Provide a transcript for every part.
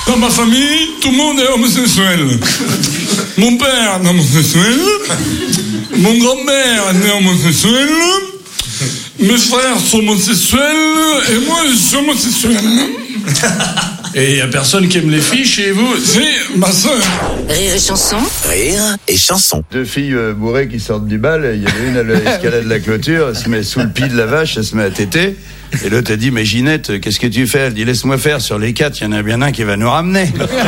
Dans ma famille, tout le monde est homosexuel. Mon père est homosexuel. Mon grand-père est homosexuel. Mes frères sont homosexuels. Et moi, je suis homosexuel. Et y a personne qui aime les filles chez vous? Si, ma sœur. Rire et chanson. Rire et chanson. Deux filles bourrées qui sortent du bal, il y en a une à l'escalade de la clôture, elle se met sous le pied de la vache, elle se met à téter. Et l'autre a dit, mais Ginette, qu'est-ce que tu fais? Elle dit, laisse-moi faire, sur les 4, il y en a bien un qui va nous ramener.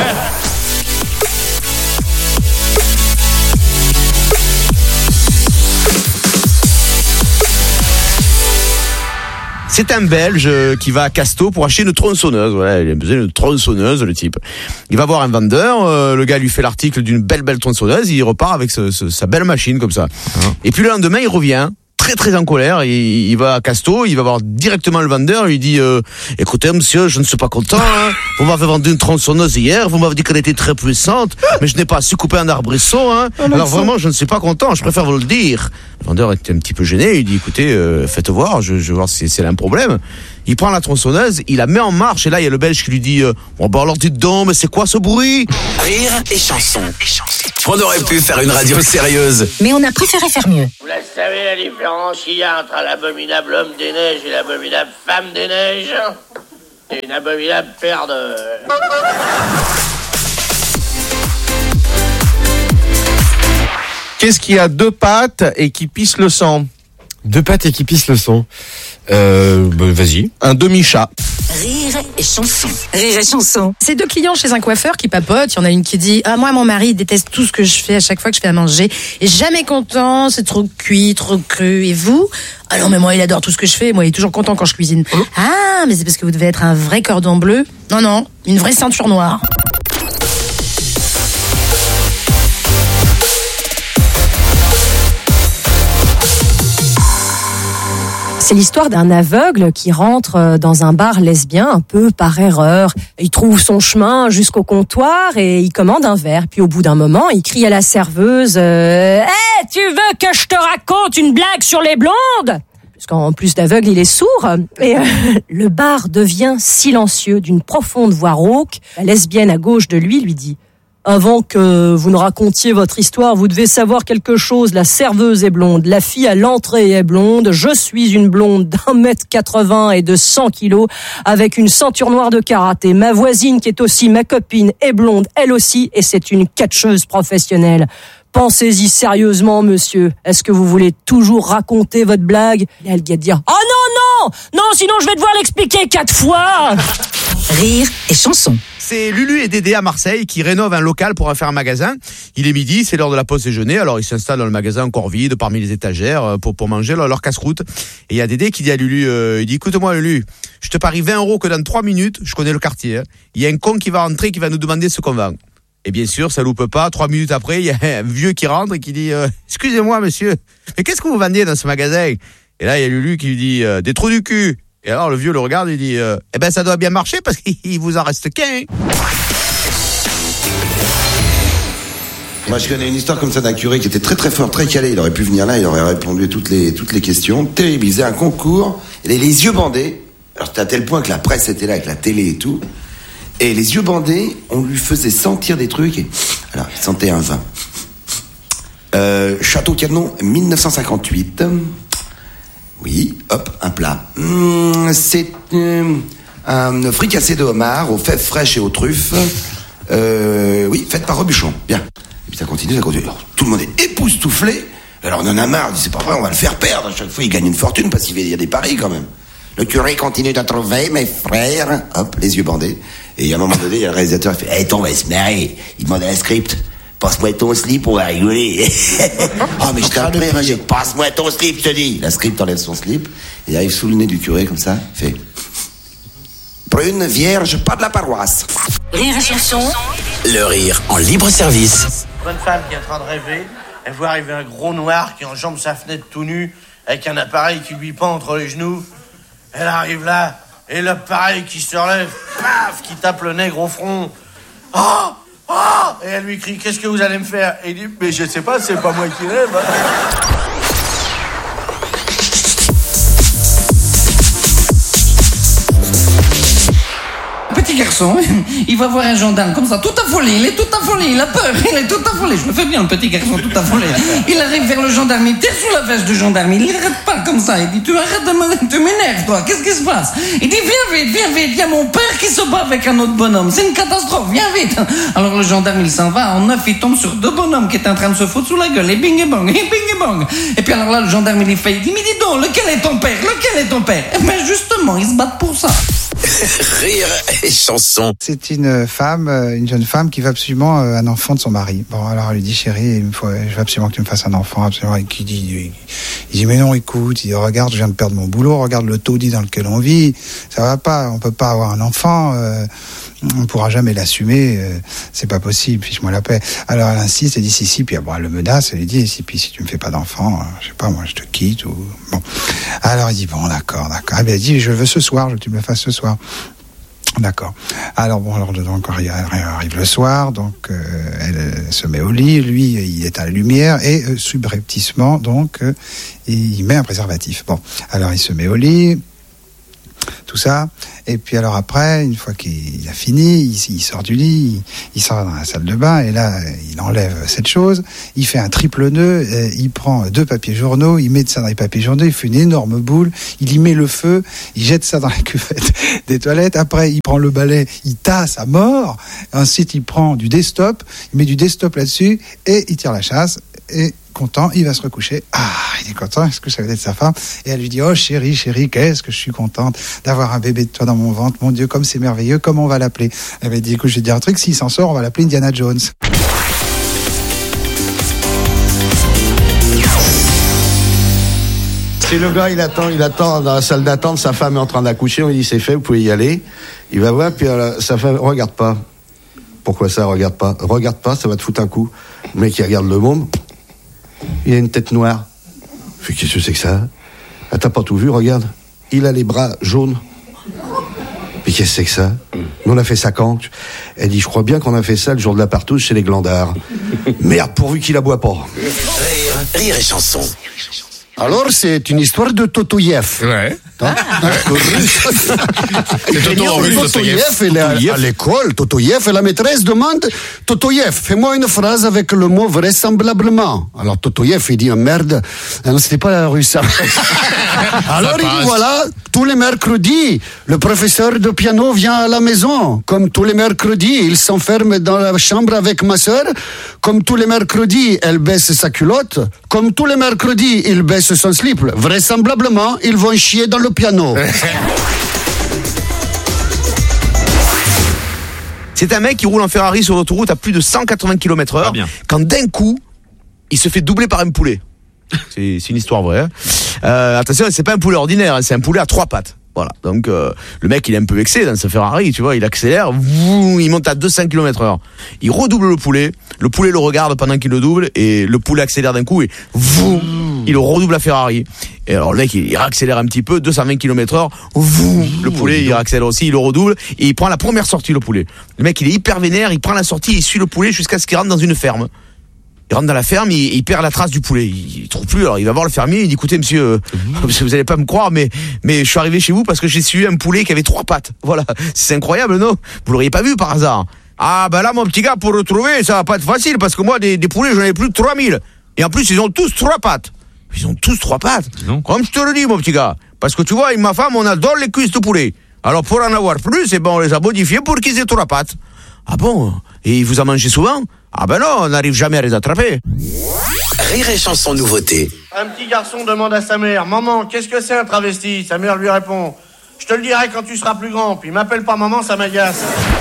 C'est un Belge qui va à Casto pour acheter une tronçonneuse. Ouais, il a besoin d'une tronçonneuse, le type. Il va voir un vendeur, le gars lui fait l'article d'une belle tronçonneuse, il repart avec sa belle machine comme ça. Et puis le lendemain, il revient très en colère, il va à Casto, il va voir directement le vendeur, il lui dit écoutez monsieur, je ne suis pas content, hein. Vous m'avez vendu une tronçonneuse hier, vous m'avez dit qu'elle était très puissante, mais je n'ai pas su couper un arbrisseau, hein. Alors vraiment je ne suis pas content, je préfère vous le dire. Le vendeur était un petit peu gêné, il dit écoutez, faites voir, je vais voir si c'est un problème. Il prend la tronçonneuse, il la met en marche, et là il y a le Belge qui lui dit bon bah alors dites donc, mais c'est quoi ce bruit? Rire et chanson. On aurait pu faire une radio sérieuse. Mais on a préféré faire mieux. Vous la savez la différence qu'il y a entre l'abominable homme des neiges et l'abominable femme des neiges? C'est une abominable paire de... Qu'est-ce qui a deux pattes et qui pisse le sang? Deux pattes et qui pisse le sang. Vas-y. Un demi-chat. Rire et chanson. Rire et chanson. C'est deux clients chez un coiffeur qui papotent. Il y en a une qui dit moi mon mari déteste tout ce que je fais à chaque fois que je fais à manger. Et jamais content, c'est trop cuit, trop cru. Et vous? Ah non mais moi il adore tout ce que je fais. Moi il est toujours content quand je cuisine. Ah mais c'est parce que vous devez être un vrai cordon bleu. Non, une vraie ceinture noire. C'est l'histoire d'un aveugle qui rentre dans un bar lesbien un peu par erreur. Il trouve son chemin jusqu'au comptoir et il commande un verre. Puis au bout d'un moment, il crie à la serveuse Hey, tu veux que je te raconte une blague sur les blondes? Parce qu'en plus d'aveugle, il est sourd. Et le bar devient silencieux d'une profonde voix rauque. La lesbienne à gauche de lui dit avant que vous ne racontiez votre histoire, vous devez savoir quelque chose. La serveuse est blonde, la fille à l'entrée est blonde, je suis une blonde d'1m80 et de 100 kilos avec une ceinture noire de karaté. Ma voisine, qui est aussi ma copine, est blonde, elle aussi, et c'est une catcheuse professionnelle. Pensez-y sérieusement, monsieur. Est-ce que vous voulez toujours raconter votre blague? Et là, le gars dit « Oh non, sinon je vais devoir l'expliquer 4 fois !» Rire et chanson. C'est Lulu et Dédé à Marseille qui rénovent un local pour en faire un magasin. Il est midi, c'est l'heure de la pause déjeuner. Alors ils s'installent dans le magasin encore vide, parmi les étagères, pour manger leur casse-croûte. Et il y a Dédé qui dit à Lulu, il dit écoute-moi Lulu, je te parie 20 € que dans 3 minutes, je connais le quartier. Il y a un con qui va rentrer, qui va nous demander ce qu'on vend. Et bien sûr, ça loupe pas. 3 minutes après, il y a un vieux qui rentre et qui dit excusez-moi monsieur, mais qu'est-ce que vous vendez dans ce magasin? Et là il y a Lulu qui lui dit des trous du cul. Et alors le vieux le regarde et dit eh ben ça doit bien marcher parce qu'il vous en reste qu'un. Moi je connais une histoire comme ça d'un curé qui était très fort, très calé. Il aurait pu venir là, il aurait répondu à toutes les questions. Terrible, il faisait un concours, les yeux bandés. Alors c'était à tel point que la presse était là avec la télé et tout. Et les yeux bandés, on lui faisait sentir des trucs. Et... alors il sentait un vin. Château Canon 1958. Oui, hop, un plat. C'est un fricassé de homard aux fèves fraîches et aux truffes. Oui, fait par Robuchon. Bien. Et puis ça continue. Alors, tout le monde est époustouflé. Alors on en a marre, on dit c'est pas vrai, on va le faire perdre. À chaque fois, il gagne une fortune parce qu'il y a des paris quand même. Le curé continue de trouver, mes frères. Hop, les yeux bandés. Et à un moment donné, il y a le réalisateur qui fait hey, on va se marrer. Il demande à la script. Passe-moi ton slip, on va rigoler. Oh, mais je t'en prie, passe-moi ton slip, je te dis. La script enlève son slip, et arrive sous le nez du curé, comme ça, fait brune, vierge, pas de la paroisse. Rire et chanson. Le rire en libre service. Bonne femme qui est en train de rêver, elle voit arriver un gros noir qui enjambe sa fenêtre tout nu, avec un appareil qui lui pend entre les genoux. Elle arrive là, et l'appareil qui se relève, paf, qui tape le nègre au front. Oh! Et elle lui crie, qu'est-ce que vous allez me faire? Et il dit, mais je sais pas, c'est pas moi qui rêve. petit garçon, il va voir un gendarme comme ça, tout affolé, il est tout affolé, il a peur, il est tout affolé. Je le fais bien, le petit garçon tout affolé. Il arrive vers le gendarme, il tire sous la veste du gendarme, il n'arrête pas comme ça. Il dit, tu arrêtes tu m'énerves, toi, qu'est-ce qui se passe? Il dit, viens vite, il y a mon père qui se bat avec un autre bonhomme, c'est une catastrophe, viens vite. Alors le gendarme, il s'en va, en 9, il tombe sur 2 bonhommes qui étaient en train de se foutre sous la gueule, et bing et bong, et bing et bong. Et puis alors là, le gendarme, il fait, il dit, mais dis donc, lequel est ton père? Eh ben justement, ils se battent pour ça. Rire et chanson. C'est une femme, une jeune femme qui veut absolument un enfant de son mari. Bon, alors elle lui dit, chérie, je veux absolument que tu me fasses un enfant, absolument. Et il dit, mais non, écoute, il dit, regarde, je viens de perdre mon boulot, regarde le taudis dans lequel on vit, ça va pas, on peut pas avoir un enfant, on pourra jamais l'assumer, c'est pas possible, fiche-moi la paix. Alors elle insiste, elle dit, si, puis bon, elle le menace, elle lui dit, si tu me fais pas d'enfant, je sais pas, moi je te quitte, ou bon. Alors il dit, bon, d'accord. Ah, ben, elle dit, je veux ce soir, je veux que tu me le fasses ce soir. D'accord. Alors bon, donc arrive le soir, donc elle se met au lit, lui il est à la lumière et subrepticement donc il met un préservatif. Bon, alors il se met au lit, tout ça, et puis alors après, une fois qu'il a fini, il sort du lit, il sort dans la salle de bain, et là, il enlève cette chose, il fait un triple nœud, il prend 2 papiers journaux, il met ça dans les papiers journaux, il fait une énorme boule, il y met le feu, il jette ça dans la cuvette des toilettes, après il prend le balai, il tasse à mort, ensuite il prend du desktop, il met du desktop là-dessus, et il tire la chasse, et content, il va se recoucher. Ah, il est content, est-ce que ça veut être sa femme? Et elle lui dit, oh chérie, qu'est-ce que je suis contente d'avoir un bébé de toi dans mon ventre, mon Dieu, comme c'est merveilleux, comment on va l'appeler? Elle m'a dit, écoute, je vais te dire un truc, s'il s'en sort, on va l'appeler Indiana Jones. Si le gars, il attend dans la salle d'attente, sa femme est en train d'accoucher, on lui dit, c'est fait, vous pouvez y aller. Il va voir, puis sa femme, regarde pas. Pourquoi ça, regarde pas? Regarde pas, ça va te foutre un coup. Le mec, il regarde le môme. Il a une tête noire. Fait, qu'est-ce que c'est que ça? Ah, t'as pas tout vu, regarde. Il a les bras jaunes. Mais qu'est-ce que c'est que ça? Nous, on a fait ça quand? Elle dit, je crois bien qu'on a fait ça le jour de la partouze chez les Glandards. Merde, pourvu qu'il aboie pas. Rire et chanson. Alors, c'est une histoire de Totoyev. Ouais. Totoyev, elle est à l'école. Totoyev, et la maîtresse demande, Totoyev, fais-moi une phrase avec le mot vraisemblablement. Alors Totoyev, il dit, merde, non, c'était pas la rue ça. Alors il dit, voilà, tous les mercredis, le professeur de piano vient à la maison. Comme tous les mercredis, il s'enferme dans la chambre avec ma sœur. Comme tous les mercredis, elle baisse sa culotte. Comme tous les mercredis, il baisse son slip. Vraisemblablement, ils vont chier dans le piano. C'est un mec qui roule en Ferrari sur l'autoroute à plus de 180 km/h, quand d'un coup, il se fait doubler par un poulet. C'est une histoire vraie. Hein. Attention, c'est pas un poulet ordinaire, c'est un poulet à 3 pattes. Voilà, donc le mec il est un peu vexé dans sa Ferrari, tu vois, il accélère, il monte à 200 km/h. Il redouble le poulet le regarde pendant qu'il le double, et le poulet accélère d'un coup, et il redouble la Ferrari. Et alors le mec il réaccélère un petit peu, 220 km/h, le poulet il réaccélère aussi, il le redouble, et il prend la première sortie, le poulet. Le mec il est hyper vénère, il prend la sortie, il suit le poulet jusqu'à ce qu'il rentre dans une ferme. Il rentre dans la ferme, il perd la trace du poulet. Il trouve plus, alors il va voir le fermier, il dit, écoutez monsieur, vous allez pas me croire, mais je suis arrivé chez vous parce que j'ai suivi un poulet qui avait 3 pattes. Voilà, c'est incroyable, non? Vous l'auriez pas vu par hasard? Ah ben là mon petit gars, pour retrouver, ça va pas être facile, parce que moi des poulets j'en ai plus de 3000. Et en plus ils ont tous 3 pattes. Ils ont tous 3 pattes. Comme je te le dis mon petit gars. Parce que tu vois, avec ma femme, on adore les cuisses de poulet. Alors pour en avoir plus, on les a modifiés pour qu'ils aient 3 pattes. Ah bon? Et il vous a mangé souvent? Ah ben non, on n'arrive jamais à les attraper. Rire et chanson nouveauté. Un petit garçon demande à sa mère, maman, qu'est-ce que c'est un travesti? Sa mère lui répond, je te le dirai quand tu seras plus grand, puis m'appelle pas maman, ça m'agace.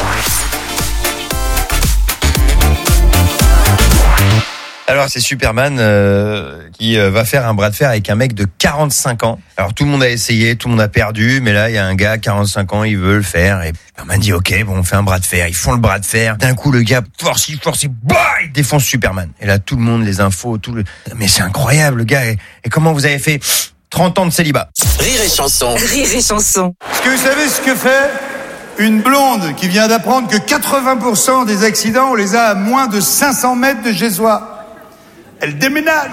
Alors c'est Superman qui va faire un bras de fer avec un mec de 45 ans. Alors tout le monde a essayé, tout le monde a perdu, mais là il y a un gars 45 ans, il veut le faire. Et Superman dit ok, bon on fait un bras de fer. Ils font le bras de fer. D'un coup le gars force, bah, il défonce Superman. Et là tout le monde, les infos, mais c'est incroyable le gars. Et comment vous avez fait 30 ans de célibat? Rire et chanson. Rire et chanson. Est-ce que vous savez ce que fait une blonde qui vient d'apprendre que 80% des accidents on les a à moins de 500 mètres de chez soi? Elle déménage.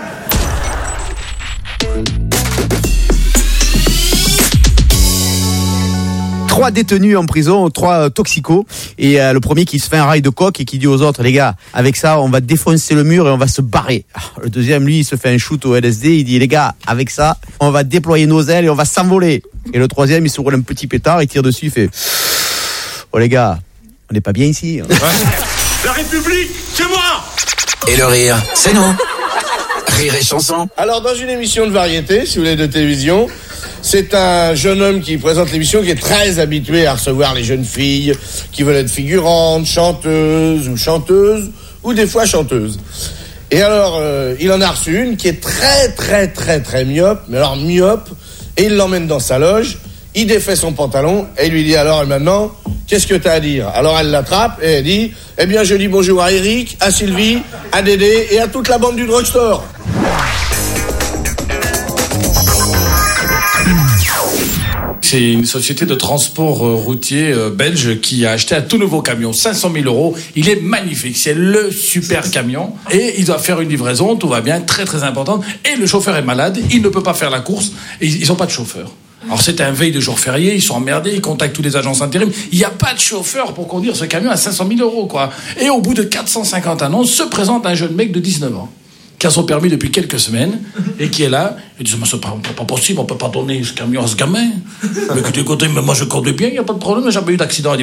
3 détenus en prison, 3 toxicos, et le premier qui se fait un rail de coke et qui dit aux autres, les gars, avec ça, on va défoncer le mur et on va se barrer. Le deuxième, lui, il se fait un shoot au LSD, il dit, les gars, avec ça, on va déployer nos ailes et on va s'envoler. Et le troisième, il se roule un petit pétard, il tire dessus, il fait, oh les gars, on n'est pas bien ici. La République, c'est moi! Et le rire, c'est nous. Rire et chanson. Alors, dans une émission de variété, si vous voulez, de télévision, c'est un jeune homme qui présente l'émission qui est très habitué à recevoir les jeunes filles qui veulent être figurantes, chanteuses, ou des fois chanteuses. Et alors, il en a reçu une qui est très myope, mais alors myope, et il l'emmène dans sa loge, il défait son pantalon, et il lui dit, alors, et maintenant, qu'est-ce que t'as à dire? Alors elle l'attrape, et elle dit, eh bien, je dis bonjour à Eric, à Sylvie, à Dédé, et à toute la bande du drugstore. C'est une société de transport routier belge qui a acheté un tout nouveau camion, 500 000 €. Il est magnifique, c'est le super camion. Et il doit faire une livraison, tout va bien, très importante. Et le chauffeur est malade, il ne peut pas faire la course, et ils n'ont pas de chauffeur. Alors c'était un veille de jour férié, ils sont emmerdés, ils contactent tous les agences intérim. Il n'y a pas de chauffeur pour conduire ce camion à 500 000 €, quoi. Et au bout de 450 annonces, se présente un jeune mec de 19 ans. Qui a son permis depuis quelques semaines, et qui est là, et dit, mais c'est pas possible, on peut pas donner ce camion à ce gamin. Mais écoutez, mais moi je conduis bien, il n'y a pas de problème, j'ai jamais eu d'accident.